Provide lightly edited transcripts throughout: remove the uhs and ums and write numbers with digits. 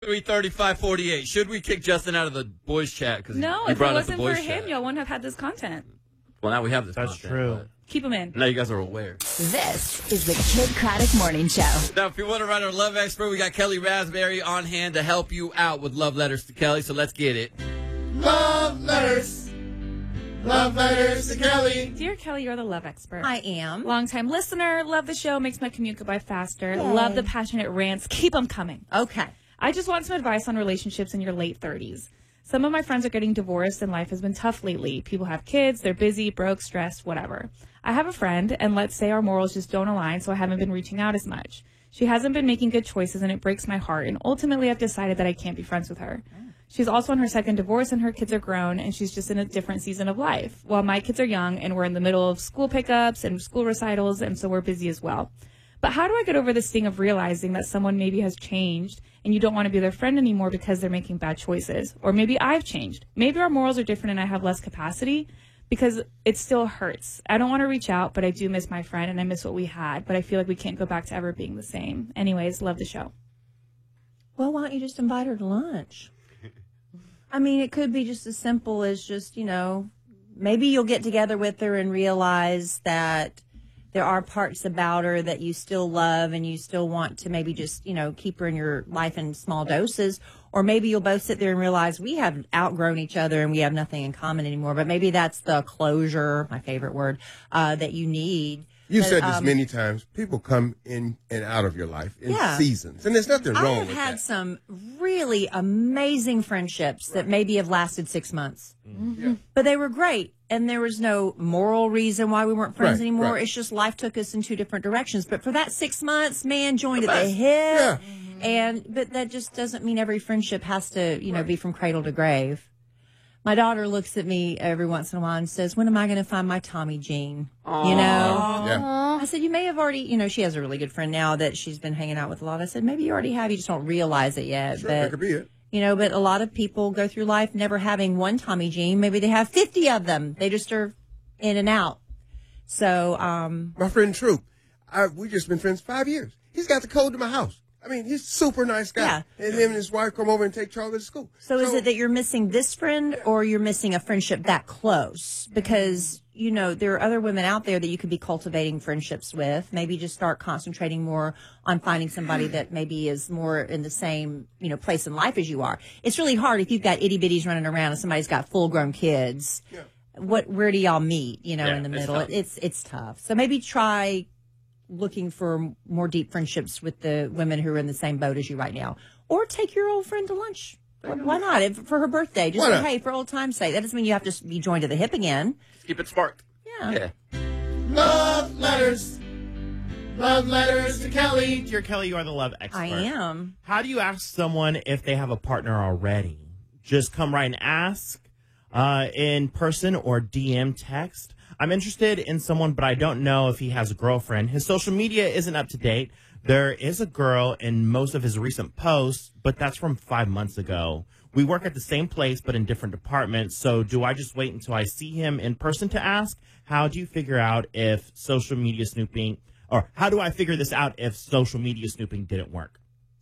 33548. Should we kick Justin out of the boys chat? Because No, if it wasn't for him, y'all wouldn't have had this content. Well, now we have this That's content. true. Keep him in. Now you guys are aware. This is the Kid Craddock Morning Show. Now, if you want to write our love expert, we got Kelly Raspberry on hand to help you out with love letters to Kelly. So let's get it. Love letters. Love letters to Kelly. Dear Kelly, you're the love expert. I am. Longtime listener. Love the show. Makes my commute go by faster. Love the passionate rants. Keep them coming. Okay. I just want some advice on relationships in your late 30s. Some of my friends are getting divorced and life has been tough lately. People have kids, they're busy, broke, stressed, whatever. I have a friend, and let's say our morals just don't align, so I haven't been reaching out as much. She hasn't been making good choices, and it breaks my heart, and ultimately I've decided that I can't be friends with her. She's also on her second divorce, and her kids are grown, and she's just in a different season of life. While my kids are young, and we're in the middle of school pickups and school recitals, and so we're busy as well. But how do I get over the sting of realizing that someone maybe has changed and you don't want to be their friend anymore because they're making bad choices? Or maybe I've changed. Maybe our morals are different and I have less capacity because it still hurts. I don't want to reach out, but I do miss my friend and I miss what we had. But I feel like we can't go back to ever being the same. Anyways, love the show. Well, why don't you just invite her to lunch? I mean, it could be just as simple as just, maybe you'll get together with her and realize that there are parts about her that you still love and you still want to maybe just, keep her in your life in small doses. Or maybe you'll both sit there and realize we have outgrown each other and we have nothing in common anymore. But maybe that's the closure, my favorite word, that you need. You've said this many times. People come in and out of your life in seasons. And there's nothing wrong with that. I have had some really amazing friendships that maybe have lasted 6 months. Yeah. But they were great. And there was no moral reason why we weren't friends anymore. It's just life took us in two different directions. But for that 6 months, man, joined at the hip. Yeah. But that just doesn't mean every friendship has to, be from cradle to grave. My daughter looks at me every once in a while and says, when am I going to find my Tommy Jean? Aww. Yeah. I said, you may have already, she has a really good friend now that she's been hanging out with a lot. I said, maybe you already have. You just don't realize it yet. Sure, that could be it. But a lot of people go through life never having one Tommy Jean. Maybe they have 50 of them. They just are in and out. So, my friend Troop, we've just been friends 5 years. He's got the code to my house. I mean, he's a super nice guy. Yeah. And him and his wife come over and take Charlie to school. So is it that you're missing this friend or you're missing a friendship that close? Because, there are other women out there that you could be cultivating friendships with. Maybe just start concentrating more on finding somebody that maybe is more in the same, place in life as you are. It's really hard if you've got itty bitties running around and somebody's got full grown kids. Yeah. Where do y'all meet, in the middle? Tough. It's tough. So maybe try looking for more deep friendships with the women who are in the same boat as you right now. Or take your old friend to lunch. Why not? For her birthday. Just say, hey, for old time's sake. That doesn't mean you have to be joined at the hip again. Just keep it sparked. Yeah. Love letters. Love letters to Kelly. Dear Kelly, you are the love expert. I am. How do you ask someone if they have a partner already? Just come right and ask in person or DM text. I'm interested in someone, but I don't know if he has a girlfriend. His social media isn't up to date. There is a girl in most of his recent posts, but that's from 5 months ago. We work at the same place, but in different departments. So do I just wait until I see him in person to ask? How do you figure out if social media snooping, or how do I figure this out if social media snooping didn't work?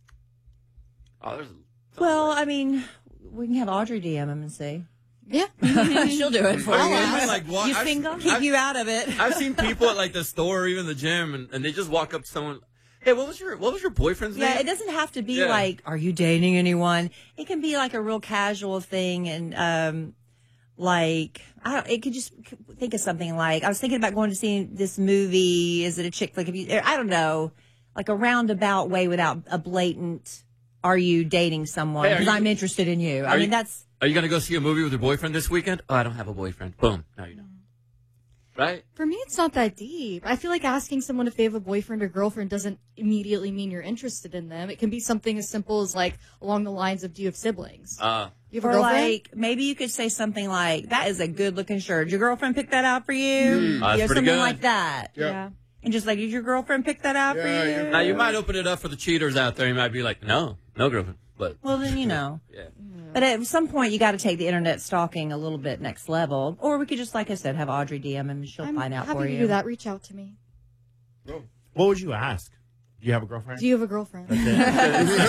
Well, I mean, we can have Audrey DM him and see. Yeah. She'll do it for you. Keep you out of it. I've seen people at the store or even the gym, and they just walk up to someone. Hey, what was your boyfriend's name? Yeah, it doesn't have to be like, are you dating anyone? It can be like a real casual thing, and it could just think of something like, I was thinking about going to see this movie. Is it a chick flick? I don't know, like a roundabout way without a blatant, are you dating someone? Because I'm interested in you. I mean, that's. Are you going to go see a movie with your boyfriend this weekend? Oh, I don't have a boyfriend. Boom. No, you don't. Right? For me, it's not that deep. I feel like asking someone if they have a boyfriend or girlfriend doesn't immediately mean you're interested in them. It can be something as simple as along the lines of, do you have siblings? You have a Or girlfriend? maybe you could say something like, that is a good looking shirt. Did your girlfriend pick that out for you? That's pretty something good. like that. Yeah. And just did your girlfriend pick that out for you? Yeah. Now, you might open it up for the cheaters out there. You might be like, no girlfriend. But Well, then Yeah. But at some point, you got to take the internet stalking a little bit next level. Or we could just, like I said, have Audrey DM him and she'll find out I'm for happy you. to do that. Reach out to me. What would you ask? Do you have a girlfriend? Do you have a girlfriend? That's it.